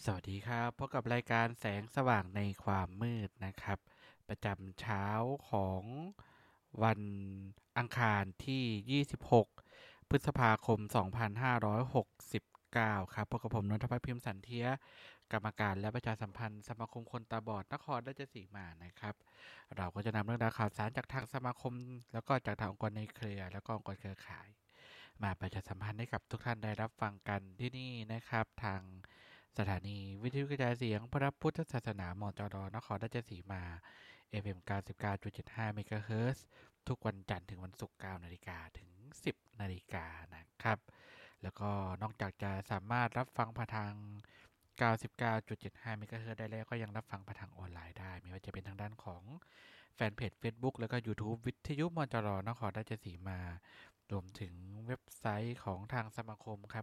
สวัสดีครับพบกับรายการแสงสว่างในความมืดนะครับประจำเช้าของวันอังคารที่ 26 พฤษภาคม 2569 ครับพบกับผมนนทพัฒน์พิมพ์สันเทียกรรมการและประชาสัมพันธ์สมาคมคนตาบอดนครราชสีมานะครับเราก็จะนำเรื่องราวข่าวสารจากทางสมาคมแล้วก็จากทางองค์กรในเครือแล้วก็องค์กรเครือข่ายมาประชาสัมพันธ์ให้กับทุกท่านได้รับฟังกันที่นี่นะครับทาง สถานีวิทยุกระจายเสียงพระพุทธศาสนามจรนครราชสีมา FM 99.75 เมกะเฮิรตซ์ทุกวันจันทร์ถึงวันศุกร์ 9 นาฬิกาถึง 10 นาฬิกานะครับ แล้วก็นอกจากจะสามารถรับฟังผ่านทาง 99.75 เมกะเฮิรตซ์ได้แล้วก็ยังรับฟังผ่านทางออนไลน์ได้ ไม่ว่าจะเป็นทางด้านของแฟนเพจ Facebook แล้วก็ YouTube วิทยุมจรนครราชสีมา รวมถึงเว็บไซต์ของทางสมาคมครับ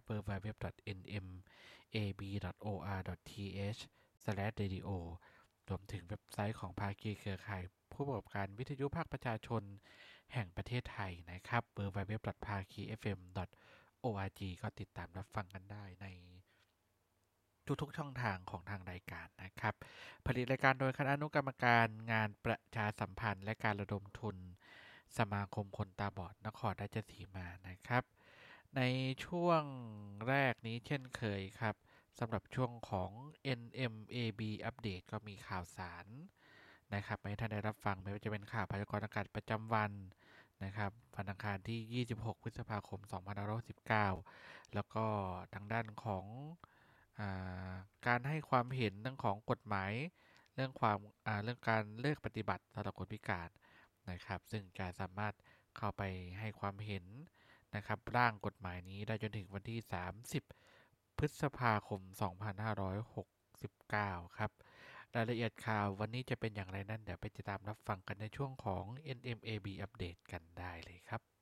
www.nmab.or.th/radio รวมถึงเว็บไซต์ของภาคีเครือข่ายผู้ประกอบการวิทยุภาคประชาชนแห่งประเทศไทยนะครับ www.phakifm.org ก็ติดตามรับฟังกันได้ในทุกๆช่องทางของทางรายการนะครับผลิตรายการโดยคณะอนุกรรมการงานประชาสัมพันธ์และการระดมทุนสมาคมคนตาบอดนครราชสีมานะครับในช่วงแรกนี้เช่นเคยครับสำหรับช่วงของ NMAB อัปเดตก็มีข่าวสารนะครับให้ท่านได้รับฟังไม่ว่าจะเป็นข่าวพยากรณ์อากาศประจำวันนะครับวันอังคารที่ 26 พฤษภาคม 2519 แล้วก็ทางด้านของการให้ความเห็นเรื่องของกฎหมายเรื่องการเลือกปฏิบัติสำหรับคนพิการนะครับซึ่งจะสามารถเข้าไปให้ความเห็นนะครับร่างกฎหมายนี้ได้จนถึงวันที่ 30 พฤษภาคม 2569 ครับรายละเอียดข่าววันนี้จะเป็นอย่างไรนั้นเดี๋ยวไปติดตามรับฟังกันในช่วงของ NMAB อัปเดตกันได้เลยครับ